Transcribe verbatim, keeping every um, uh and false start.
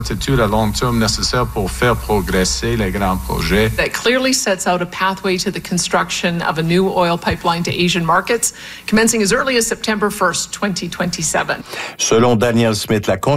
études à long terme nécessaires pour faire progresser les grands projets. That clearly sets out a pathway to the construction of a new oil pipeline to Asian markets, commencing as early as September first, twenty twenty-seven. Selon Danielle Smith, la